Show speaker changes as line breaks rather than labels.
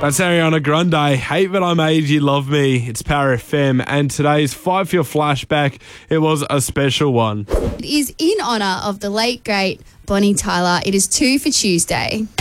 That's Ariana Grande. Hate That I Made You Love Me. It's Power FM, and today's 5 for Your Flashback. It was a special one.
It is in honour of the late, great Bonnie Tyler. It is 2 for Tuesday.